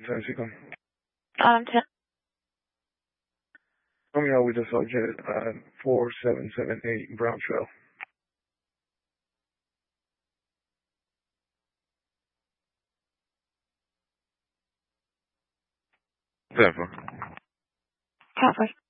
Mexico. 10. Romeo with the subject 4778 Brown Trail. Denver. Copy.